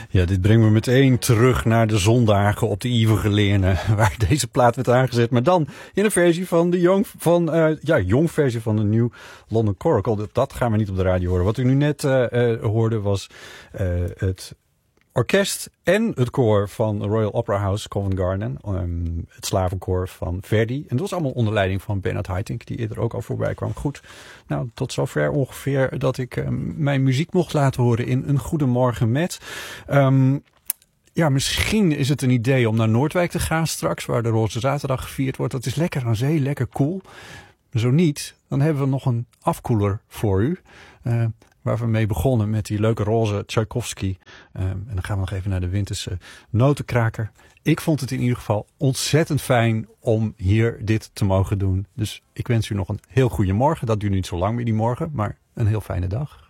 Ja, dit brengt me meteen terug naar de zondagen op de Ivige Leerne, waar deze plaat werd aangezet. Maar dan in een versie van de jong versie van de New London Coracle. Dat gaan we niet op de radio horen. Wat u nu net hoorde was het orkest en het koor van Royal Opera House Covent Garden. Het slavenkoor van Verdi. En dat was allemaal onder leiding van Bernard Haitink, die eerder ook al voorbij kwam. Goed, nou tot zover ongeveer dat ik mijn muziek mocht laten horen in een Goedemorgen met. Ja, misschien is het een idee om naar Noordwijk te gaan straks, waar de Roze Zaterdag gevierd wordt. Dat is lekker aan zee, lekker koel. Zo niet, dan hebben we nog een afkoeler voor u. Waar we mee begonnen met die leuke roze Tchaikovsky. En dan gaan we nog even naar de winterse notenkraker. Ik vond het in ieder geval ontzettend fijn om hier dit te mogen doen. Dus ik wens u nog een heel goede morgen. Dat duurt niet zo lang meer die morgen, maar een heel fijne dag.